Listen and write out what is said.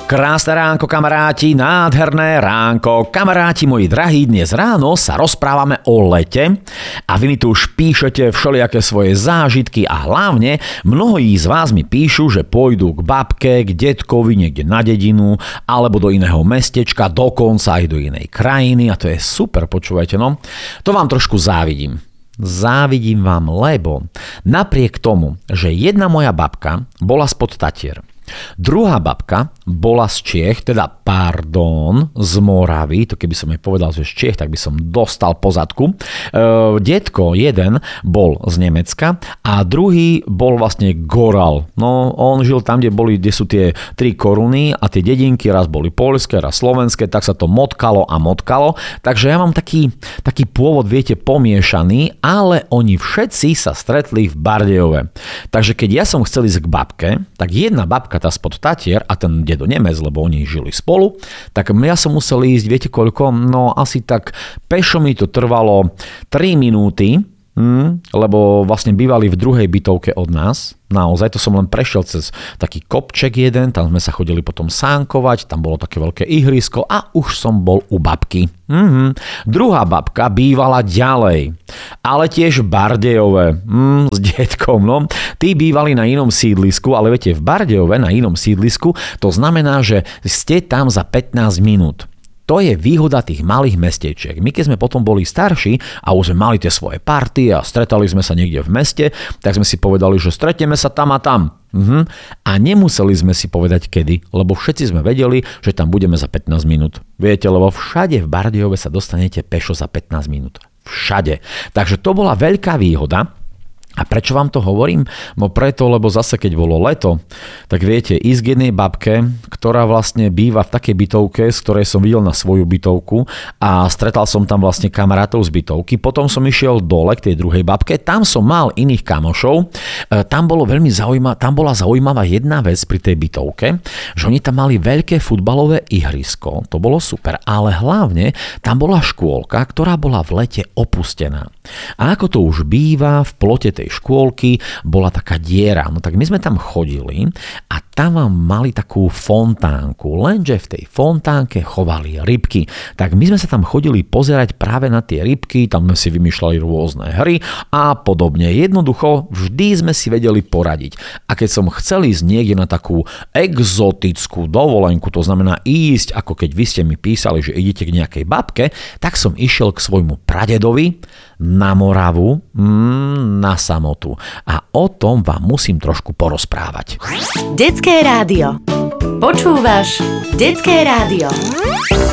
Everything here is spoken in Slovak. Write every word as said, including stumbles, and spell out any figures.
Krásne ránko, kamaráti, nádherné ránko. Kamaráti moji drahí, dnes ráno sa rozprávame o lete a vy mi tu už píšete všelijaké svoje zážitky a hlavne mnohí z vás mi píšu, že pôjdu k babke, k detkovi niekde na dedinu alebo do iného mestečka, dokonca aj do inej krajiny a to je super, počúvajte, no. To vám trošku závidím. Závidím vám, lebo napriek tomu, že jedna moja babka bola spod Tatier, druhá babka bola z Čiech, teda pardon, z Moravy, to keby som jej povedal, že z Čiech, tak by som dostal po zadku. E, detko jeden bol z Nemecka a druhý bol vlastne Goral. No, on žil tam, kde boli, kde sú tie tri koruny a tie dedinky, raz boli poľské, raz slovenské, tak sa to motkalo a motkalo. Takže ja mám taký, taký pôvod, viete, pomiešaný, ale oni všetci sa stretli v Bardejove. Takže keď ja som chcel ísť k babke, tak jedna babka, tá spod Tatier a ten dedo Nemec, lebo oni žili spolu, tak ja som musel ísť, viete koľko? No asi tak pešo mi to trvalo tri minúty, hm, lebo vlastne bývali v druhej bytovke od nás. Naozaj, to som len prešiel cez taký kopček jeden, tam sme sa chodili potom sánkovať, tam bolo také veľké ihrisko a už som bol u babky. Mhm. Druhá babka bývala ďalej, ale tiež v Bardejove, mm, s detkom, no. Tí bývali na inom sídlisku, ale viete, v Bardejove na inom sídlisku, to znamená, že ste tam za pätnásť minút. To je výhoda tých malých mesteček. My keď sme potom boli starší a už sme mali tie svoje party a stretali sme sa niekde v meste, tak sme si povedali, že stretneme sa tam a tam. Mhm. A nemuseli sme si povedať kedy, lebo všetci sme vedeli, že tam budeme za pätnásť minút. Viete, lebo všade v Bardejove sa dostanete pešo za pätnásť minút. Všade. Takže to bola veľká výhoda. A prečo vám to hovorím? No preto, lebo zase keď bolo leto, tak viete, ísť k jednej babke, ktorá vlastne býva v takej bytovke, z ktorej som videl na svoju bytovku a stretal som tam vlastne kamarátov z bytovky. Potom som išiel dole k tej druhej babke, tam som mal iných kamošov. E, tam bolo veľmi zaujímavé, tam bola zaujímavá jedna vec pri tej bytovke, že oni tam mali veľké futbalové ihrisko, to bolo super, ale hlavne tam bola škôlka, ktorá bola v lete opustená. A ako to už býva v plote tej škôlky bola taká diera. No tak my sme tam chodili a tam mali takú fontánku, lenže v tej fontánke chovali rybky. Tak my sme sa tam chodili pozerať práve na tie rybky, tam sme si vymýšľali rôzne hry a podobne. Jednoducho vždy sme si vedeli poradiť. A keď som chcel ísť niekde na takú exotickú dovolenku, to znamená ísť, ako keď vy ste mi písali, že idete k nejakej babke, tak som išiel k svojmu pradedovi na Moravu, mm, na samotu. A o tom vám musím trošku porozprávať. Detské rádio. Počúvaš Detské rádio.